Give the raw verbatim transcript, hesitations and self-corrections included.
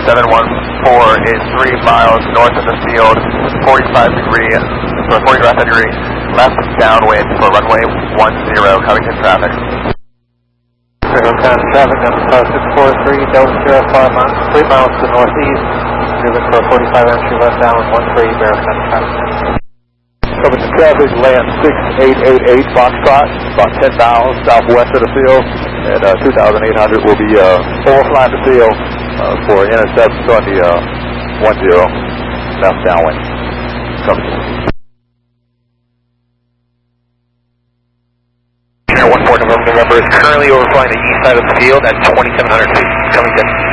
seven one four is three miles north of the field, forty-five degree, or forty-five degree left downwind for runway one zero, Covington traffic. Zero County traffic, number six four three, Delta Sierra, five miles, three miles to the northeast, moving for forty-five entry left downwind one three, Barrow County traffic. Covington traffic, land six eight eight eight Foxtrot, about ten miles southwest of the field, and uh, two thousand eight hundred will be uh, overflying the field uh, for intercepts on the uh, one zero left downwind. Covington. one four November, November is currently overflying the east side of the field at twenty-seven hundred feet. Covington.